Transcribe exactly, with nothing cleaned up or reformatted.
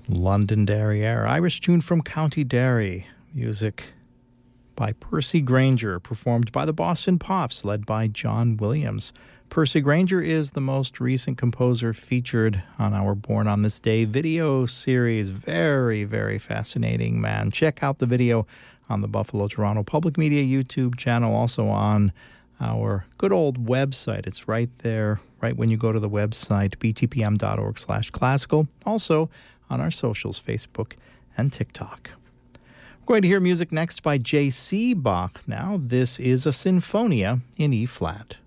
Londonderry Air, Irish tune from County Derry. Music by Percy Grainger, performed by the Boston Pops, led by John Williams. Percy Grainger is the most recent composer featured on our Born on This Day video series. Very, very fascinating man. Check out the video on the Buffalo Toronto Public Media YouTube channel, also on our good old website. It's right there, right when you go to the website, b t p m dot org slash classical. Also on our socials, Facebook and TikTok. We're going to hear music next by J C Bach now. This is a Sinfonia in E-flat.